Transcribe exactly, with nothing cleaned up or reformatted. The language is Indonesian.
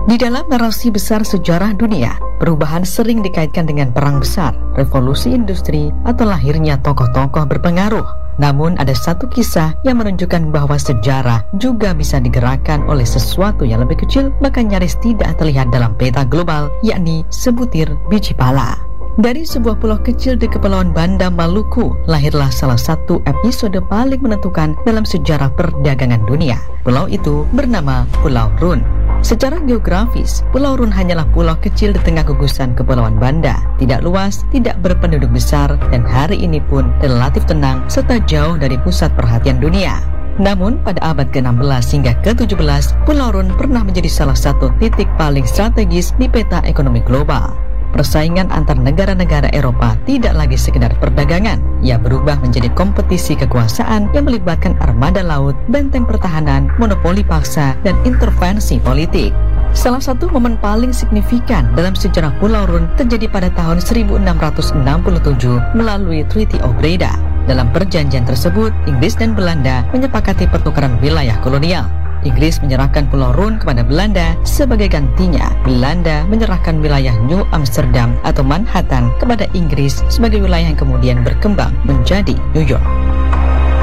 Di dalam narasi besar sejarah dunia, perubahan sering dikaitkan dengan perang besar, revolusi industri, atau lahirnya tokoh-tokoh berpengaruh. Namun ada satu kisah yang menunjukkan bahwa sejarah juga bisa digerakkan oleh sesuatu yang lebih kecil, bahkan nyaris tidak terlihat dalam peta global, yakni sebutir biji pala. Dari sebuah pulau kecil di Kepulauan Banda, Maluku, lahirlah salah satu episode paling menentukan dalam sejarah perdagangan dunia. Pulau itu bernama Pulau Run. Secara geografis, Pulau Run hanyalah pulau kecil di tengah gugusan Kepulauan Banda. Tidak luas, tidak berpenduduk besar, dan hari ini pun relatif tenang serta jauh dari pusat perhatian dunia. Namun, pada abad ke enam belas hingga ke tujuh belas, Pulau Run pernah menjadi salah satu titik paling strategis di peta ekonomi global. Persaingan antar negara-negara Eropa tidak lagi sekedar perdagangan. Ia berubah menjadi kompetisi kekuasaan yang melibatkan armada laut, benteng pertahanan, monopoli paksa, dan intervensi politik. Salah satu momen paling signifikan dalam sejarah Pulau Run terjadi pada tahun seribu enam ratus enam puluh tujuh melalui Treaty of Breda. Dalam perjanjian tersebut, Inggris dan Belanda menyepakati pertukaran wilayah kolonial. Inggris menyerahkan Pulau Run kepada Belanda, sebagai gantinya Belanda menyerahkan wilayah New Amsterdam atau Manhattan kepada Inggris sebagai wilayah yang kemudian berkembang menjadi New York.